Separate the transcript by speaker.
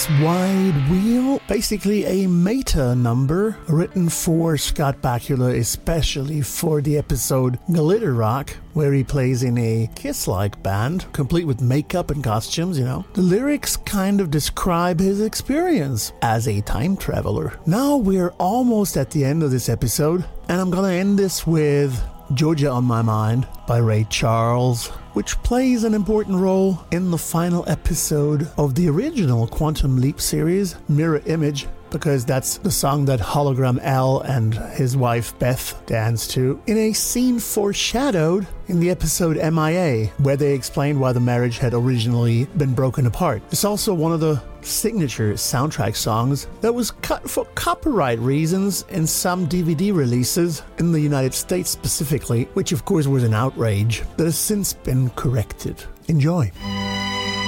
Speaker 1: Life's Wide Wheel, basically a meta number written for Scott Bakula, especially for the episode Glitter Rock, where he plays in a Kiss-like band, complete with makeup and costumes, The lyrics kind of describe his experience as a time traveler. Now we're almost at the end of this episode, and I'm gonna end this with Georgia on My Mind by Ray Charles, which plays an important role in the final episode of the original Quantum Leap series, Mirror Image, because that's the song that Hologram L and his wife Beth dance to, in a scene foreshadowed in the episode MIA, where they explained why the marriage had originally been broken apart. It's also one of the signature soundtrack songs that was cut for copyright reasons in some DVD releases in the United States specifically, which of course was an outrage that has since been corrected. Enjoy.